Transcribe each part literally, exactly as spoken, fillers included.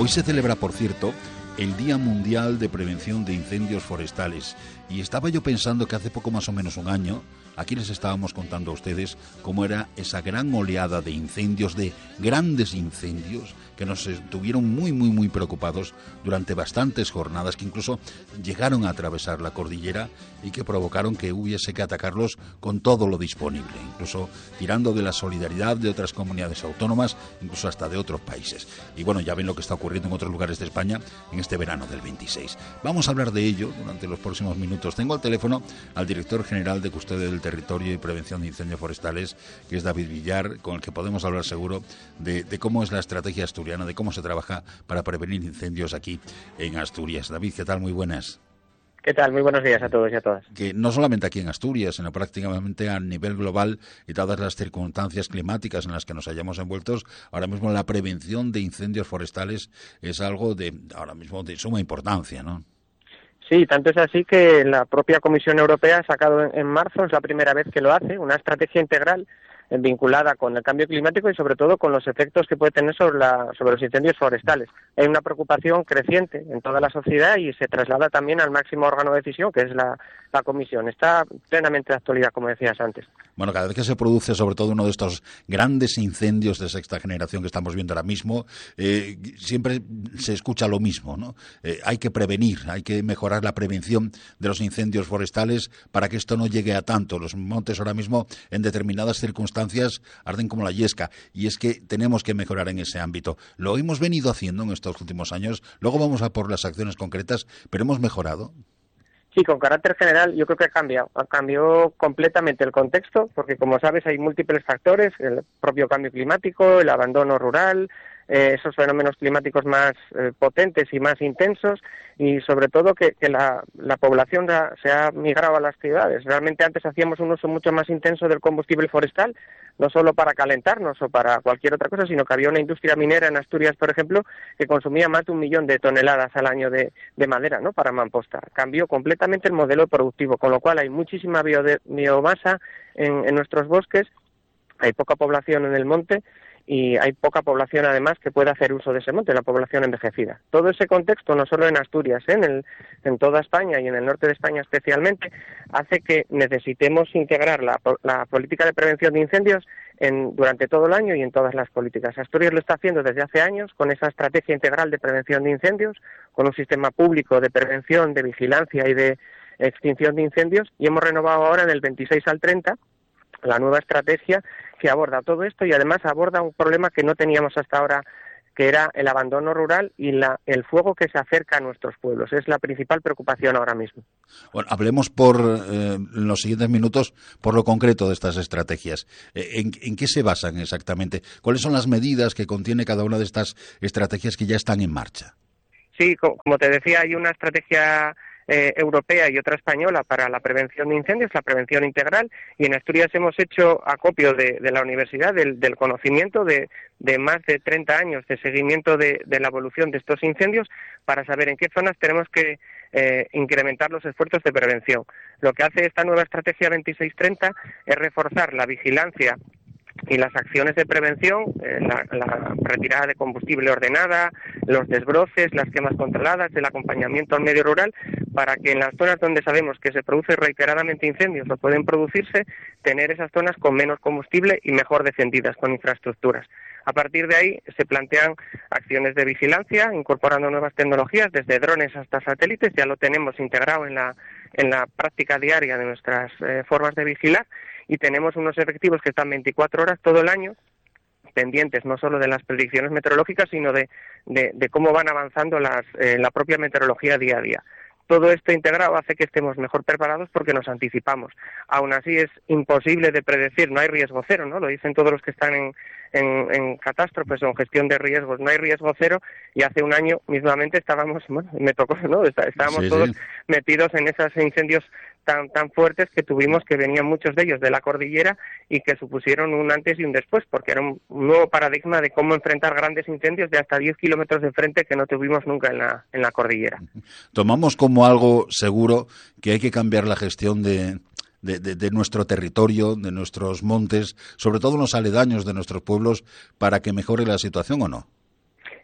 Hoy se celebra, por cierto, el Día Mundial de Prevención de Incendios Forestales. Y estaba yo pensando que hace poco más o menos un año, aquí les estábamos contando a ustedes cómo era esa gran oleada de incendios, de grandes incendios, que nos tuvieron muy, muy, muy preocupados durante bastantes jornadas, que incluso llegaron a atravesar la cordillera y que provocaron que hubiese que atacarlos con todo lo disponible, incluso tirando de la solidaridad de otras comunidades autónomas, incluso hasta de otros países. Y bueno, ya ven lo que está ocurriendo en otros lugares de España en este verano del veintiséis. Vamos a hablar de ello durante los próximos minutos. Tengo al teléfono al director general de Custodia del Territorio y Prevención de Incendios Forestales, que es David Villar, con el que podemos hablar seguro de, de cómo es la estrategia asturiana, de cómo se trabaja para prevenir incendios aquí en Asturias. David, ¿qué tal? Muy buenas. ¿Qué tal? Muy buenos días a todos y a todas. Que no solamente aquí en Asturias, sino prácticamente a nivel global y dadas las circunstancias climáticas en las que nos hayamos envueltos, ahora mismo la prevención de incendios forestales es algo de ahora mismo de suma importancia, ¿no? Sí, tanto es así que la propia Comisión Europea ha sacado en, en marzo, es la primera vez que lo hace, una estrategia integral vinculada con el cambio climático y sobre todo con los efectos que puede tener sobre, la, sobre los incendios forestales. Hay una preocupación creciente en toda la sociedad y se traslada también al máximo órgano de decisión, que es la, la Comisión. Está plenamente de actualidad, como decías antes. Bueno, cada vez que se produce sobre todo uno de estos grandes incendios de sexta generación que estamos viendo ahora mismo, eh, siempre se escucha lo mismo, ¿no? Eh, hay que prevenir, hay que mejorar la prevención de los incendios forestales para que esto no llegue a tanto. Los montes ahora mismo en determinadas circunstancias arden como la yesca, y es que tenemos que mejorar en ese ámbito. Lo hemos venido haciendo en estos últimos años, luego vamos a por las acciones concretas, pero hemos mejorado. Sí, con carácter general yo creo que ha cambiado, ha cambiado completamente el contexto, porque como sabes hay múltiples factores, el propio cambio climático, el abandono rural, eh, esos fenómenos climáticos más eh, potentes y más intensos, y sobre todo que, que la, la población ha, se ha migrado a las ciudades. Realmente antes hacíamos un uso mucho más intenso del combustible forestal, no solo para calentarnos o para cualquier otra cosa, sino que había una industria minera en Asturias, por ejemplo, que consumía más de un millón de toneladas al año de, de madera, ¿no?, para mamposta. Cambió completamente el modelo productivo, con lo cual hay muchísima biode, biomasa en, en nuestros bosques, hay poca población en el monte y hay poca población además que pueda hacer uso de ese monte, la población envejecida. Todo ese contexto, no solo en Asturias, ¿eh? en, el, en toda España y en el norte de España especialmente, hace que necesitemos integrar la, la política de prevención de incendios en, durante todo el año y en todas las políticas. Asturias lo está haciendo desde hace años con esa estrategia integral de prevención de incendios, con un sistema público de prevención, de vigilancia y de extinción de incendios, y hemos renovado ahora en el veintiséis al treinta la nueva estrategia que aborda todo esto y además aborda un problema que no teníamos hasta ahora, que era el abandono rural y la, el fuego que se acerca a nuestros pueblos. Es la principal preocupación ahora mismo. Bueno, hablemos por eh, en los siguientes minutos por lo concreto de estas estrategias. Eh, ¿en, ¿En qué se basan exactamente? ¿Cuáles son las medidas que contiene cada una de estas estrategias que ya están en marcha? Sí, como te decía, hay una estrategia Eh, europea y otra española para la prevención de incendios, la prevención integral, y en Asturias hemos hecho acopio de, de la universidad, del, del conocimiento de, de más de treinta años de seguimiento de, de la evolución de estos incendios para saber en qué zonas tenemos que eh, incrementar los esfuerzos de prevención. Lo que hace esta nueva estrategia veintiséis treinta es reforzar la vigilancia y las acciones de prevención, eh, la, la retirada de combustible ordenada, los desbroces, las quemas controladas, el acompañamiento al medio rural, para que en las zonas donde sabemos que se produce reiteradamente incendios o pueden producirse, tener esas zonas con menos combustible y mejor defendidas con infraestructuras. A partir de ahí se plantean acciones de vigilancia, incorporando nuevas tecnologías, desde drones hasta satélites, ya lo tenemos integrado en la, en la práctica diaria de nuestras eh, formas de vigilar, y tenemos unos efectivos que están veinticuatro horas todo el año pendientes no solo de las predicciones meteorológicas, sino de, de, de cómo van avanzando las, eh, la propia meteorología día a día. Todo esto integrado hace que estemos mejor preparados porque nos anticipamos. Aún así es imposible de predecir, no hay riesgo cero, ¿no? Lo dicen todos los que están en, en, en catástrofes o en gestión de riesgos, no hay riesgo cero, y hace un año mismamente estábamos, bueno, me tocó, ¿no? Estábamos sí, todos sí. metidos en esos incendios tan tan fuertes que tuvimos, que venían muchos de ellos de la cordillera y que supusieron un antes y un después, porque era un nuevo paradigma de cómo enfrentar grandes incendios de hasta diez kilómetros de frente que no tuvimos nunca en la en la cordillera. Tomamos como algo seguro que hay que cambiar la gestión de De, de, de nuestro territorio, de nuestros montes, sobre todo en los aledaños de nuestros pueblos, para que mejore la situación, ¿o no?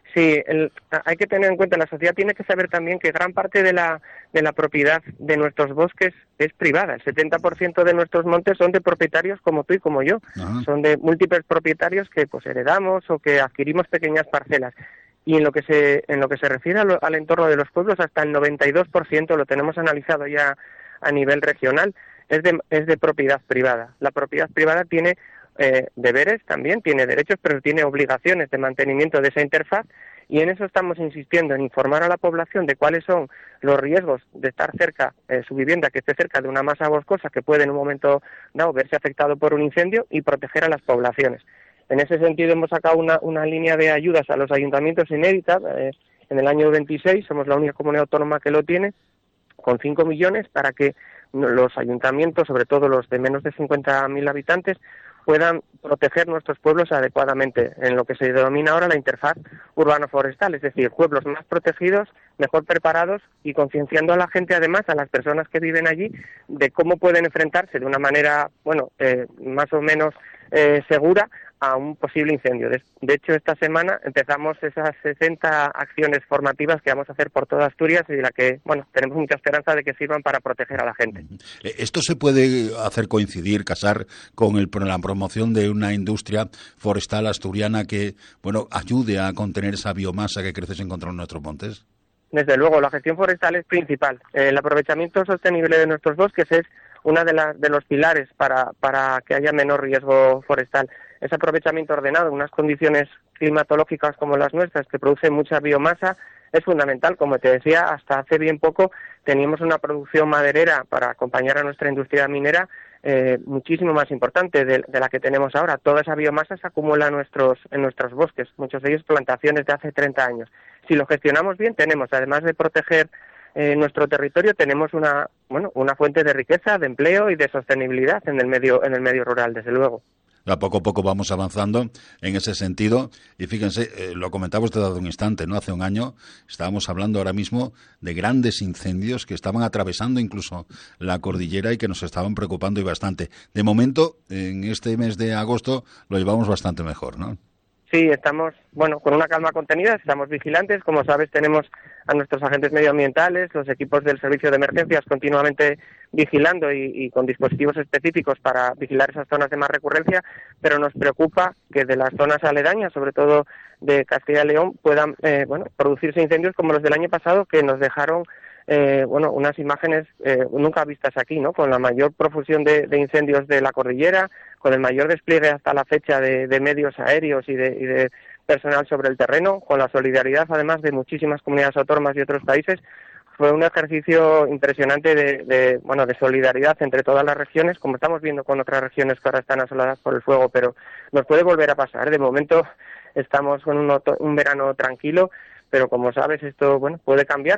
Sí, el, hay que tener en cuenta, la sociedad tiene que saber también que gran parte de la, de la propiedad de nuestros bosques es privada. El setenta por ciento de nuestros montes son de propietarios como tú y como yo. Ajá. Son de múltiples propietarios que pues heredamos o que adquirimos pequeñas parcelas. Y en lo que se, en lo que se refiere al, al entorno de los pueblos, hasta el noventa y dos por ciento, lo tenemos analizado ya a nivel regional, es de, es de propiedad privada. La propiedad privada tiene Eh, deberes también, tiene derechos, pero tiene obligaciones de mantenimiento de esa interfaz, y en eso estamos insistiendo, en informar a la población de cuáles son los riesgos de estar cerca, eh, su vivienda que esté cerca de una masa boscosa que puede en un momento dado verse afectado por un incendio, y proteger a las poblaciones. En ese sentido hemos sacado una, una línea de ayudas a los ayuntamientos inédita, eh, en el año veintiséis, somos la única comunidad autónoma que lo tiene, con cinco millones para que los ayuntamientos, sobre todo los de menos de cincuenta mil habitantes, puedan proteger nuestros pueblos adecuadamente en lo que se denomina ahora la interfaz urbano-forestal, es decir, pueblos más protegidos, mejor preparados y concienciando a la gente, además, a las personas que viven allí, de cómo pueden enfrentarse de una manera, bueno, eh, más o menos eh, segura a un posible incendio. De, de hecho, esta semana empezamos esas sesenta acciones formativas que vamos a hacer por toda Asturias y de la que, bueno, tenemos mucha esperanza de que sirvan para proteger a la gente. ¿Esto se puede hacer coincidir, casar con el, la promoción de una industria forestal asturiana que, bueno, ayude a contener esa biomasa que crece sin control en nuestros montes? Desde luego, la gestión forestal es principal. El aprovechamiento sostenible de nuestros bosques es una de, las, de los pilares para, para que haya menor riesgo forestal. Ese aprovechamiento ordenado en unas condiciones climatológicas como las nuestras, que producen mucha biomasa, es fundamental. Como te decía, hasta hace bien poco teníamos una producción maderera para acompañar a nuestra industria minera eh, muchísimo más importante de, de la que tenemos ahora. Toda esa biomasa se acumula en nuestros, en nuestros bosques, muchos de ellos plantaciones de hace treinta años. Si lo gestionamos bien, tenemos, además de proteger eh, nuestro territorio, tenemos una, bueno, una fuente de riqueza, de empleo y de sostenibilidad en el medio, en el medio rural, desde luego. A poco a poco vamos avanzando en ese sentido, y fíjense, eh, lo comentaba usted hace un instante, ¿no? Hace un año estábamos hablando ahora mismo de grandes incendios que estaban atravesando incluso la cordillera y que nos estaban preocupando y bastante. De momento, en este mes de agosto lo llevamos bastante mejor, ¿no? Sí, estamos, bueno, con una calma contenida, estamos vigilantes. Como sabes, tenemos a nuestros agentes medioambientales, los equipos del servicio de emergencias continuamente vigilando y, y con dispositivos específicos para vigilar esas zonas de más recurrencia, pero nos preocupa que de las zonas aledañas, sobre todo de Castilla y León, puedan eh, bueno, producirse incendios como los del año pasado, que nos dejaron Eh, bueno, unas imágenes eh, nunca vistas aquí, ¿no? Con la mayor profusión de, de incendios de la cordillera, con el mayor despliegue hasta la fecha de, de medios aéreos y de, y de personal sobre el terreno, con la solidaridad además de muchísimas comunidades autónomas y otros países. Fue un ejercicio impresionante de, de, bueno, de solidaridad entre todas las regiones, como estamos viendo con otras regiones que ahora están asoladas por el fuego, pero nos puede volver a pasar. De momento estamos con un, un verano tranquilo, pero como sabes, esto bueno puede cambiar